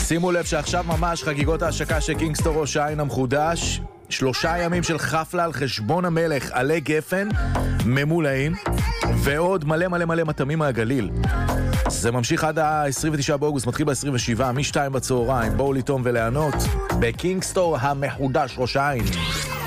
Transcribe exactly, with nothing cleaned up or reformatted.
שימו לב שעכשיו ממש חגיגות ההשקה של קינגסטור ראש העין המחודש, שלושה ימים של חפלה על חשבון המלך, עלי גפן, ממולאים, ועוד מלא מלא מלא מטעמים מהגליל. זה ממשיך עד ה-עשרים ותשעה באוגוסט, מתחיל ב-עשרים ושבעה, משתיים בצהריים, בואו לטעום ולענות, בקינגסטור המחודש ראש העין.